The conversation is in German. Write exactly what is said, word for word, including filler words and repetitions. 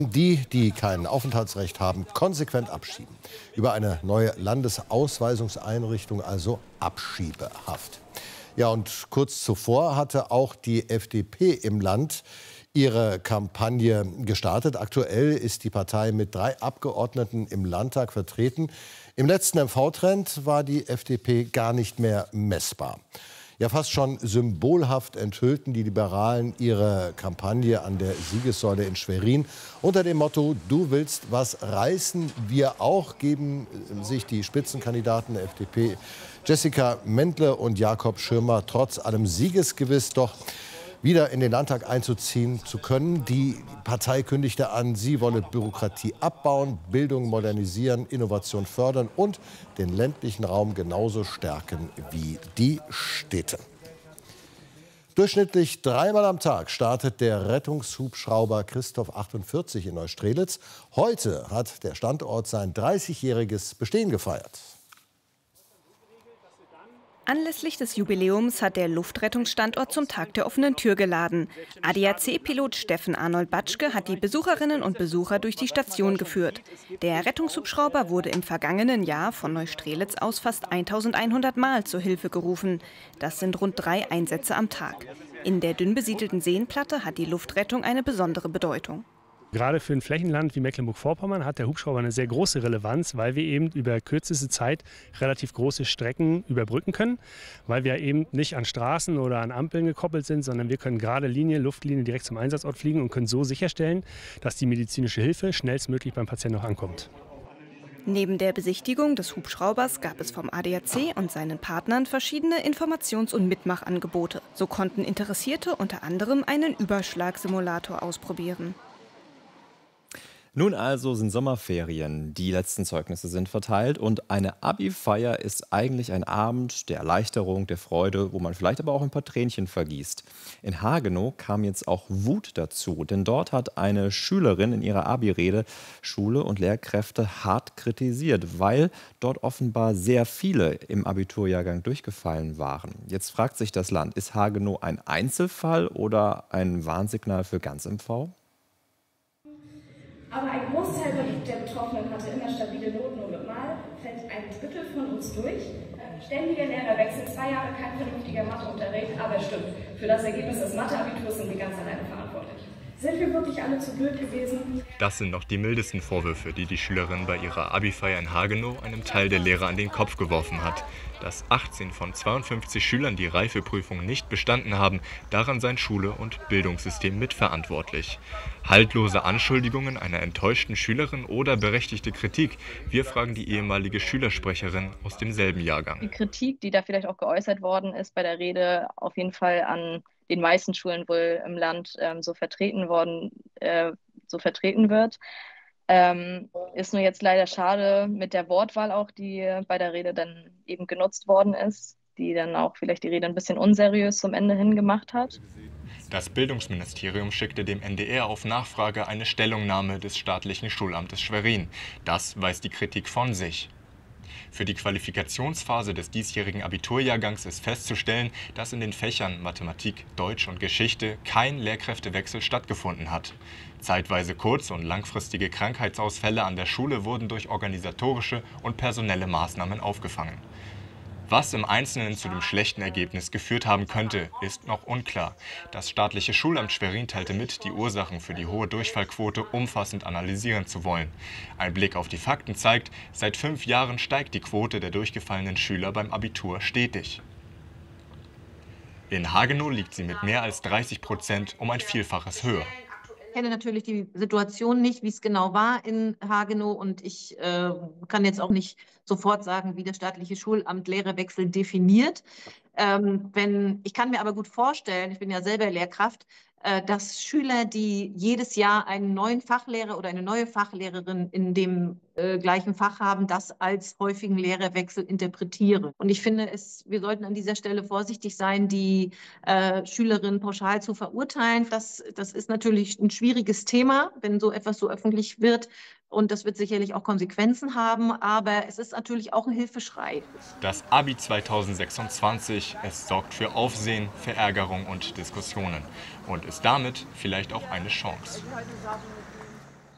Die, die kein Aufenthaltsrecht haben, konsequent abschieben. Über eine neue Landesausweisungseinrichtung, also Abschiebehaft. Ja, und kurz zuvor hatte auch die F D P im Land ihre Kampagne gestartet. Aktuell ist die Partei mit drei Abgeordneten im Landtag vertreten. Im letzten M V-Trend war die F D P gar nicht mehr messbar. Ja, fast schon symbolhaft enthüllten die Liberalen ihre Kampagne an der Siegessäule in Schwerin. Unter dem Motto „Du willst was reißen, wir auch“ geben sich die Spitzenkandidaten der F D P Jessica Mendle und Jakob Schirmer trotz allem siegesgewiss, doch wieder in den Landtag einzuziehen zu können. Die Partei kündigte an, sie wolle Bürokratie abbauen, Bildung modernisieren, Innovation fördern und den ländlichen Raum genauso stärken wie die Städte. Durchschnittlich dreimal am Tag startet der Rettungshubschrauber Christoph achtundvierzig in Neustrelitz. Heute hat der Standort sein dreißigjähriges Bestehen gefeiert. Anlässlich des Jubiläums hat der Luftrettungsstandort zum Tag der offenen Tür geladen. A D A C-Pilot Steffen Arnold Batschke hat die Besucherinnen und Besucher durch die Station geführt. Der Rettungshubschrauber wurde im vergangenen Jahr von Neustrelitz aus fast eintausendeinhundert Mal zur Hilfe gerufen. Das sind rund drei Einsätze am Tag. In der dünn besiedelten Seenplatte hat die Luftrettung eine besondere Bedeutung. Gerade für ein Flächenland wie Mecklenburg-Vorpommern hat der Hubschrauber eine sehr große Relevanz, weil wir eben über kürzeste Zeit relativ große Strecken überbrücken können, weil wir eben nicht an Straßen oder an Ampeln gekoppelt sind, sondern wir können gerade Linie, Luftlinie direkt zum Einsatzort fliegen und können so sicherstellen, dass die medizinische Hilfe schnellstmöglich beim Patienten noch ankommt. Neben der Besichtigung des Hubschraubers gab es vom A D A C und seinen Partnern verschiedene Informations- und Mitmachangebote. So konnten Interessierte unter anderem einen Überschlagsimulator ausprobieren. Nun also sind Sommerferien, die letzten Zeugnisse sind verteilt und eine Abi-Feier ist eigentlich ein Abend der Erleichterung, der Freude, wo man vielleicht aber auch ein paar Tränchen vergießt. In Hagenow kam jetzt auch Wut dazu, denn dort hat eine Schülerin in ihrer Abi-Rede Schule und Lehrkräfte hart kritisiert, weil dort offenbar sehr viele im Abiturjahrgang durchgefallen waren. Jetzt fragt sich das Land, ist Hagenow ein Einzelfall oder ein Warnsignal für ganz M V? Aber ein Großteil der Betroffenen hatte immer stabile Noten und mal fällt ein Drittel von uns durch. Ständiger Lehrerwechsel, zwei Jahre kein vernünftiger Matheunterricht, aber stimmt, für das Ergebnis des Matheabiturs sind wir ganz alleine verantwortlich. Sind wir wirklich alle zu blöd gewesen? Das sind noch die mildesten Vorwürfe, die die Schülerin bei ihrer Abi-Feier in Hagenow einem Teil der Lehrer an den Kopf geworfen hat. Dass achtzehn von zweiundfünfzig Schülern die Reifeprüfung nicht bestanden haben, daran seien Schule und Bildungssystem mitverantwortlich. Haltlose Anschuldigungen einer enttäuschten Schülerin oder berechtigte Kritik? Wir fragen die ehemalige Schülersprecherin aus demselben Jahrgang. Die Kritik, die da vielleicht auch geäußert worden ist bei der Rede, auf jeden Fall an den meisten Schulen wohl im Land ähm, so vertreten worden, äh, so vertreten wird. Ähm, ist nur jetzt leider schade mit der Wortwahl auch, die bei der Rede dann eben genutzt worden ist, die dann auch vielleicht die Rede ein bisschen unseriös zum Ende hin gemacht hat. Das Bildungsministerium schickte dem N D R auf Nachfrage eine Stellungnahme des staatlichen Schulamtes Schwerin. Das weist die Kritik von sich. Für die Qualifikationsphase des diesjährigen Abiturjahrgangs ist festzustellen, dass in den Fächern Mathematik, Deutsch und Geschichte kein Lehrkräftewechsel stattgefunden hat. Zeitweise kurz- und langfristige Krankheitsausfälle an der Schule wurden durch organisatorische und personelle Maßnahmen aufgefangen. Was im Einzelnen zu dem schlechten Ergebnis geführt haben könnte, ist noch unklar. Das staatliche Schulamt Schwerin teilte mit, die Ursachen für die hohe Durchfallquote umfassend analysieren zu wollen. Ein Blick auf die Fakten zeigt, seit fünf Jahren steigt die Quote der durchgefallenen Schüler beim Abitur stetig. In Hagenow liegt sie mit mehr als dreißig Prozent um ein Vielfaches höher. Ich kenne natürlich die Situation nicht, wie es genau war in Hagenow und ich äh, kann jetzt auch nicht sofort sagen, wie das staatliche Schulamt Lehrerwechsel definiert. Ähm, wenn, ich kann mir aber gut vorstellen, ich bin ja selber Lehrkraft, äh, dass Schüler, die jedes Jahr einen neuen Fachlehrer oder eine neue Fachlehrerin in dem äh, gleichen Fach haben, das als häufigen Lehrerwechsel interpretieren. Und ich finde, es, wir sollten an dieser Stelle vorsichtig sein, die äh, Schülerin pauschal zu verurteilen. Das, das ist natürlich ein schwieriges Thema, wenn so etwas so öffentlich wird. Und das wird sicherlich auch Konsequenzen haben, aber es ist natürlich auch ein Hilfeschrei. Das Abi zweitausendsechsundzwanzig, es sorgt für Aufsehen, Verärgerung und Diskussionen und ist damit vielleicht auch eine Chance.